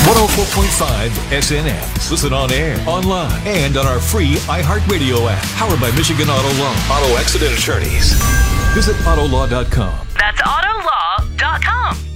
104.5 SNX. Listen on air, online, and on our free iHeartRadio app. Powered by Michigan Auto Law. Auto Accident Attorneys. Visit Autolaw.com. That's Autolaw.com.